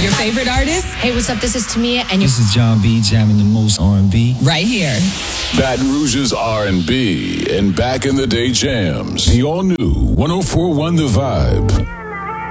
Your favorite artist? Hey, what's up? This is Tamia, and This is John B. jamming the most R&B. Right here. Baton Rouge's R&B and back in the day jams. The all new 104.1 The Vibe.